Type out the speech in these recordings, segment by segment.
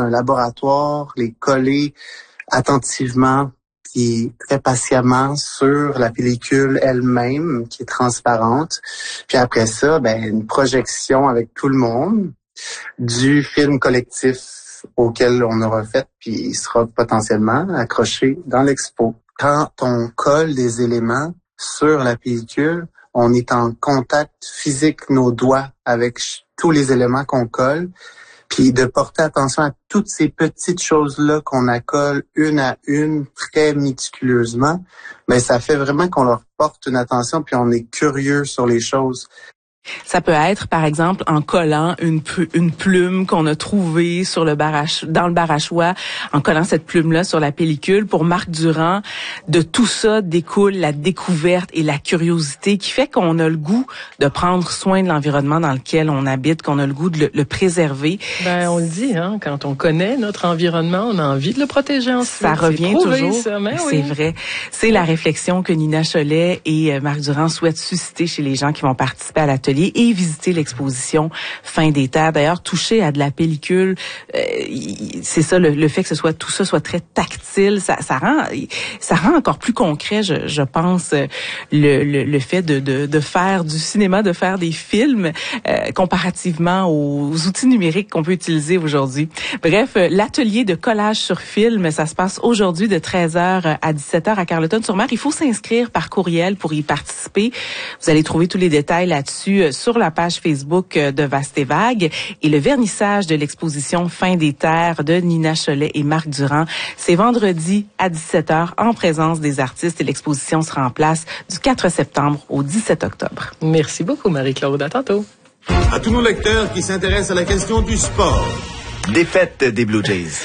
un laboratoire, les coller attentivement puis très patiemment sur la pellicule elle-même qui est transparente. Puis après ça, une projection avec tout le monde du film collectif auquel on aura fait, puis il sera potentiellement accroché dans l'expo. Quand on colle des éléments sur la pellicule, on est en contact physique, nos doigts, avec tous les éléments qu'on colle. Puis de porter attention à toutes ces petites choses-là qu'on accole une à une très méticuleusement, ça fait vraiment qu'on leur porte une attention puis on est curieux sur les choses. Ça peut être, par exemple, en collant une plume qu'on a trouvée sur dans le bar à choix, en collant cette plume-là sur la pellicule. Pour Marc Durand, de tout ça découle la découverte et la curiosité qui fait qu'on a le goût de prendre soin de l'environnement dans lequel on habite, qu'on a le goût de le préserver. On le dit, quand on connaît notre environnement, on a envie de le protéger ensuite. Ça revient toujours. C'est vrai. C'est la réflexion que Nina Cholet et Marc Durand souhaitent susciter chez les gens qui vont participer à l'atelier et visiter l'exposition Fin des Terres. D'ailleurs, toucher à de la pellicule, c'est ça, le fait que tout ça soit très tactile, ça rend encore plus concret, je pense, le fait de faire du cinéma, de faire des films, comparativement aux outils numériques qu'on peut utiliser aujourd'hui. Bref, l'atelier de collage sur film, ça se passe aujourd'hui de 13h à 17h à Carleton-sur-Mer. Il faut s'inscrire par courriel pour y participer. Vous allez trouver tous les détails là-dessus sur la page Facebook de Vaste et Vague. Et le vernissage de l'exposition Fin des Terres de Nina Cholet et Marc Durand, c'est vendredi à 17h en présence des artistes et l'exposition sera en place du 4 septembre au 17 octobre. Merci beaucoup, Marie-Claude. À tantôt. À tous nos lecteurs qui s'intéressent à la question du sport. Défaite des Blue Jays.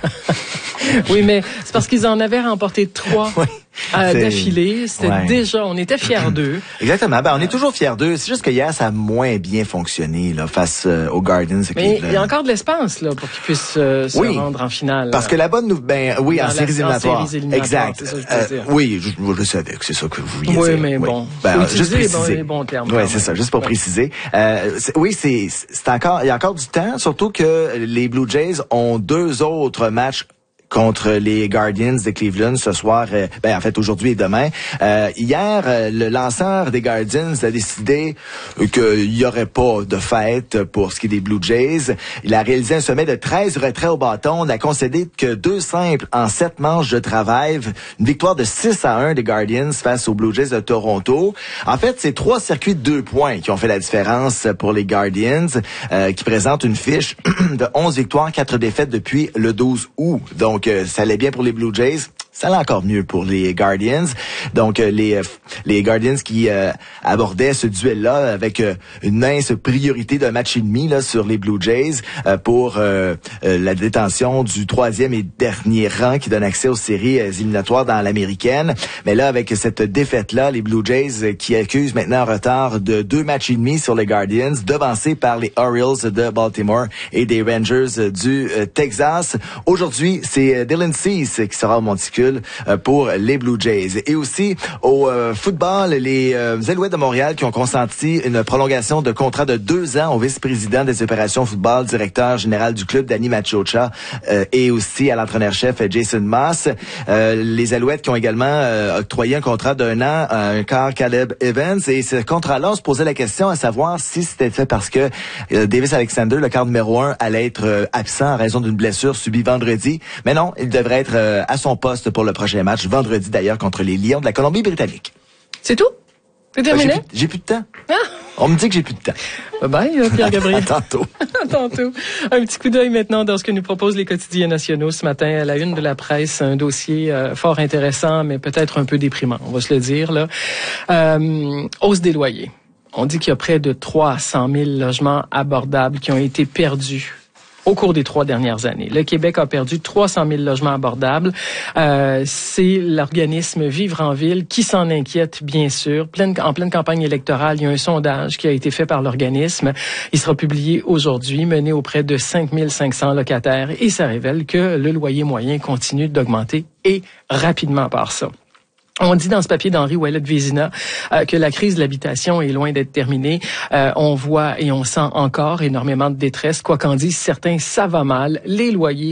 Oui, mais c'est parce qu'ils en avaient remporté 3 d'affilée. C'était déjà, on était fiers d'eux. Exactement. On est toujours fiers d'eux. C'est juste que hier, ça a moins bien fonctionné là, face aux Guardians. Mais il y a encore de l'espace là pour qu'ils puissent se rendre en finale. Parce que la bonne nouvelle, en séries éliminatoires. Exact. C'est ça que je veux dire. Oui, je savais que c'est ça que vous vouliez dire. Oui, mais bon. Juste préciser les bons termes. Oui, c'est ça. Juste pour préciser. C'est encore, il y a encore du temps, surtout que les Blue Jays ont 2 autres matchs contre les Guardians de Cleveland ce soir, en fait aujourd'hui et demain. Hier, le lanceur des Guardians a décidé qu'il y aurait pas de fête pour ce qui est des Blue Jays. Il a réalisé un sommet de 13 retraits au bâton, n'a concédé que 2 simples en 7 manches de travail, une victoire de 6-1 des Guardians face aux Blue Jays de Toronto. En fait, c'est 3 circuits de 2 points qui ont fait la différence pour les Guardians, qui présentent une fiche de 11 victoires, 4 défaites depuis le 12 août. Donc, ça allait bien pour les Blue Jays. Ça allait encore mieux pour les Guardians. Donc, les Guardians qui abordaient ce duel-là avec une mince priorité d'un match et demi là, sur les Blue Jays pour la détention du 3e et dernier rang qui donne accès aux séries éliminatoires dans l'américaine. Mais là, avec cette défaite-là, les Blue Jays qui accusent maintenant un retard de 2 matchs et demi sur les Guardians, devancés par les Orioles de Baltimore et des Rangers du Texas. Aujourd'hui, c'est Dylan Cease qui sera au monticule pour les Blue Jays. Et aussi au football, les Alouettes de Montréal qui ont consenti une prolongation de contrat de 2 ans au vice-président des opérations football, directeur général du club, Danny Machocha, et aussi à l'entraîneur-chef Jason Moss. Les Alouettes qui ont également octroyé un contrat d'1 an à un quart Caleb Evans. Et ce contrat-là, on se posait la question à savoir si c'était fait parce que Davis Alexander, le quart numéro 1, allait être absent en raison d'une blessure subie vendredi. Mais non, il devrait être à son poste pour le prochain match, vendredi d'ailleurs, contre les Lions de la Colombie-Britannique. C'est tout? C'est terminé? J'ai plus de temps. On me dit que j'ai plus de temps. Bye, Pierre-Gabriel. À tantôt. À tantôt. Un petit coup d'œil maintenant dans ce que nous proposent les quotidiens nationaux ce matin. À la une de la presse, un dossier fort intéressant, mais peut-être un peu déprimant, on va se le dire, là. Hausse des loyers. On dit qu'il y a près de 300 000 logements abordables qui ont été perdus au cours des 3 dernières années. Le Québec a perdu 300 000 logements abordables. C'est l'organisme Vivre en Ville qui s'en inquiète, bien sûr. En pleine campagne électorale, il y a un sondage qui a été fait par l'organisme. Il sera publié aujourd'hui, mené auprès de 5 500 locataires, et ça révèle que le loyer moyen continue d'augmenter, et rapidement par ça. On dit dans ce papier d'Henri Ouellet-Vézina que la crise de l'habitation est loin d'être terminée. On voit et on sent encore énormément de détresse. Quoi qu'en disent certains, ça va mal. Les loyers